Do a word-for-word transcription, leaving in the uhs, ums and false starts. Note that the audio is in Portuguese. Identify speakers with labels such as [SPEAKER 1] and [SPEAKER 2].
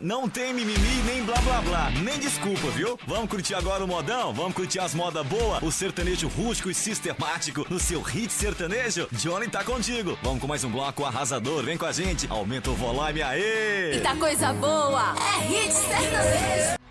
[SPEAKER 1] não tem mimimi, nem blá blá blá, nem desculpa, viu? Vamos curtir agora o modão? Vamos curtir as modas boas, o sertanejo rústico e sistemático no seu hit sertanejo? Johnny tá contigo. Vamos com mais um bloco arrasador, vem com a gente, aumenta o volume, aê!
[SPEAKER 2] Eita coisa boa, é hit sertanejo.